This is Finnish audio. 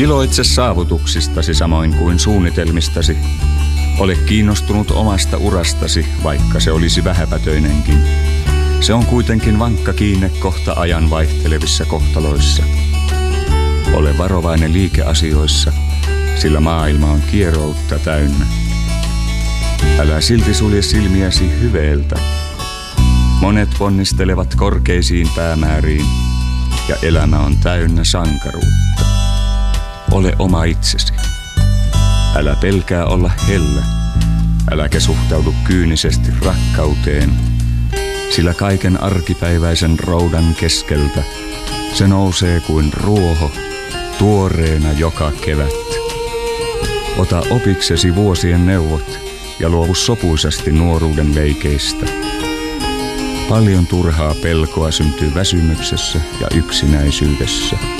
Iloitse saavutuksistasi samoin kuin suunnitelmistasi. Ole kiinnostunut omasta urastasi, vaikka se olisi vähäpätöinenkin. Se on kuitenkin vankka kiinne kohta ajan vaihtelevissa kohtaloissa. Ole varovainen liikeasioissa, sillä maailma on kieroutta täynnä. Älä silti sulje silmiäsi hyveeltä. Monet ponnistelevat korkeisiin päämääriin, ja elämä on täynnä sankaruutta. Ole oma itsesi. Älä pelkää olla hellä. Äläkä suhtaudu kyynisesti rakkauteen, sillä kaiken arkipäiväisen roudan keskeltä se nousee kuin ruoho tuoreena joka kevät. Ota opiksesi vuosien neuvot ja luovu sopuisasti nuoruuden leikeistä. Paljon turhaa pelkoa syntyy väsymyksessä ja yksinäisyydessä.